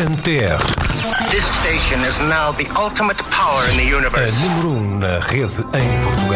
NTR. This station is now the ultimate power in the universe. A número 1 na rede em Portugal.